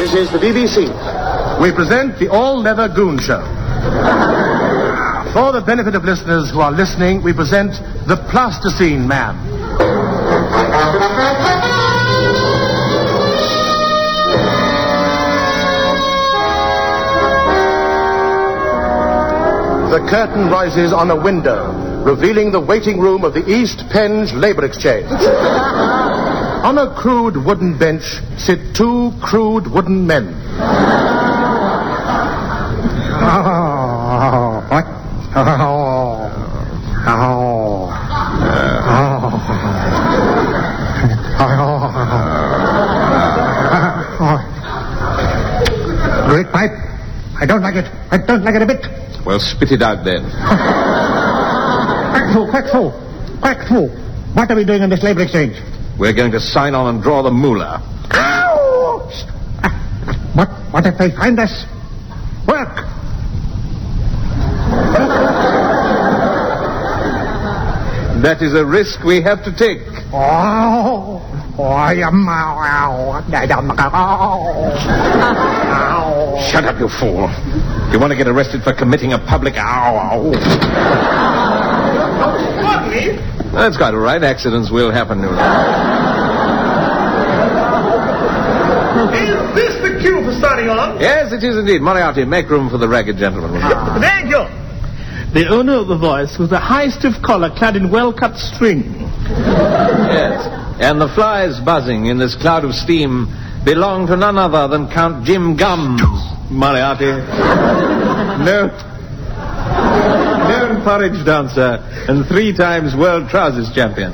This is the BBC. We present the All-Leather Goon Show. For the benefit of listeners who are listening, we present the Plasticine Man. The curtain rises on a window, revealing the waiting room of the East Penge Labour Exchange. On a crude wooden bench sit two crude wooden men. Great pipe. I don't like it. I don't like it a bit. Well, spit it out then. Quack fool. What are we doing in this Labour Exchange? We're going to sign on and draw the moolah. What if they find us? Work! That is a risk we have to take. Shut up, you fool. You want to get arrested for committing a public... Pardon me? That's quite all right. Accidents will happen. Is this the cue for starting on? Yes, it is indeed. Moriarty, make room for the ragged gentleman. Thank you. The owner of the voice was a high stiff collar clad in well-cut string. Yes. And the flies buzzing in this cloud of steam belong to none other than Count Jim Gums, Moriarty. Known porridge dancer and 3 times world trousers champion.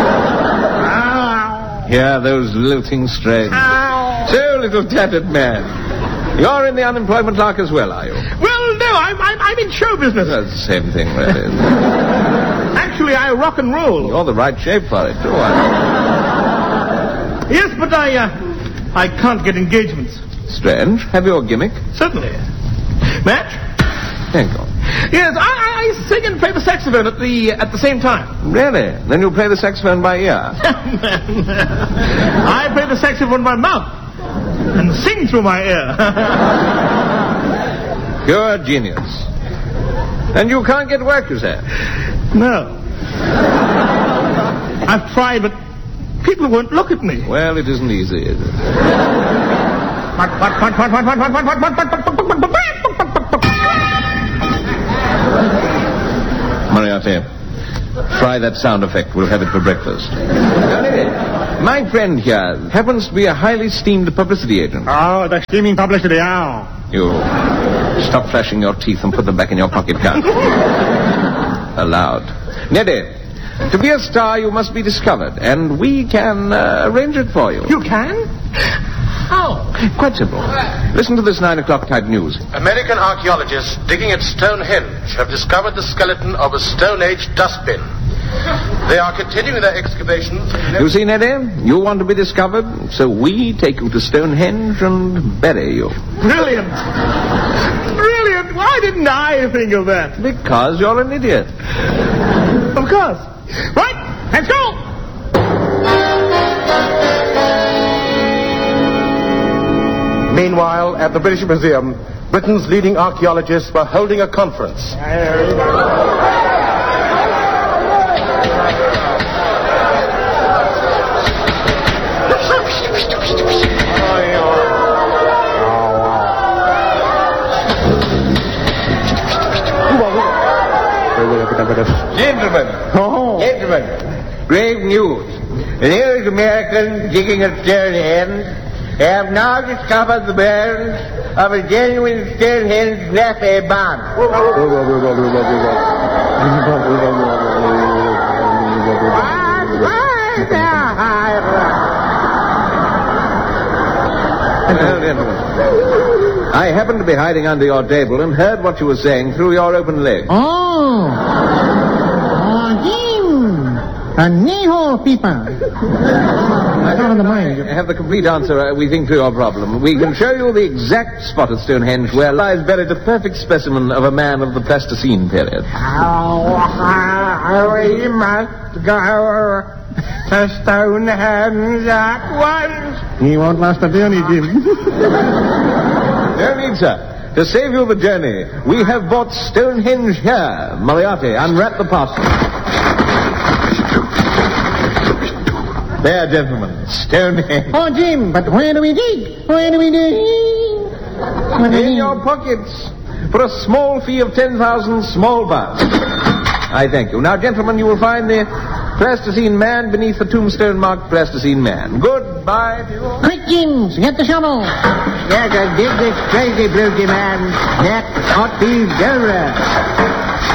Hear those lilting strains. So, little tattered man. You're in the unemployment lark as well, are you? Well, no, I'm in show business. That's the same thing, really. Actually, I rock and roll. You're the right shape for it, too. Yes, but I can't get engagements. Strange. Have you a gimmick? Certainly. Match? Thank you. Yes, I sing and play the saxophone at the same time. Really? Then you play the saxophone by ear? I play the saxophone by mouth and sing through my ear. Pure genius. And you can't get work, you say? No. I've tried, but people won't look at me. Well, it isn't easy, is it? Moriarty, try that sound effect. We'll have it for breakfast. My friend here happens to be a highly esteemed publicity agent. Oh, the steaming publicity, You stop flashing your teeth and put them back in your pocket, Count. Aloud. Neddy, to be a star, you must be discovered, and we can arrange it for you. You can? How? Quite simple. Listen to this 9 o'clock type news. American archaeologists digging at Stonehenge have discovered the skeleton of a Stone Age dustbin. They are continuing their excavations. You see, Neddy, you want to be discovered, so we take you to Stonehenge and bury you. Brilliant. Brilliant. Why didn't I think of that? Because you're an idiot. Of course. Right, let's go. Meanwhile, at the British Museum, Britain's leading archaeologists were holding a conference. Gentlemen, grave news. The nearest Americans digging at Stonehenge have now discovered the bones of a genuine Stonehenge Nappy bomb. Well, gentlemen, I happened to be hiding under your table and heard what you were saying through your open leg. him. A Neho people. I don't mind. I have the complete answer, we think, to your problem. We can show you the exact spot at Stonehenge where lies buried a perfect specimen of a man of the Pleistocene period. We must go to Stonehenge at once. He won't last a journey, Jim. No need, sir. To save you the journey, we have bought Stonehenge here. Moriarty, unwrap the parcel. There, gentlemen, Stonehenge. Oh, Jim, but where do we dig? Where do we dig? In your pockets, for a small fee of 10,000 small bucks. I thank you. Now, gentlemen, you will find the Pleistocene man beneath the tombstone marked Pleistocene man. Goodbye to you all. Quick, Jim, get the shovel. Let us dig this crazy beauty man. That ought to be Dora.